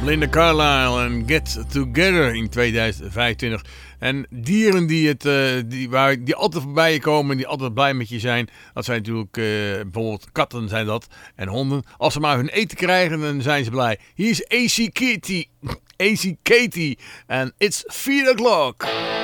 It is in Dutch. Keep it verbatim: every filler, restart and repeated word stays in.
Linda Carlisle en Get Together in tweeduizend vijfentwintig. En dieren die, het, uh, die, waar, die altijd voorbij je komen, die altijd blij met je zijn. Dat zijn natuurlijk uh, bijvoorbeeld katten zijn dat en honden. Als ze maar hun eten krijgen, dan zijn ze blij. Hier is A C Katie. A C Katie en It's Feed O'Clock.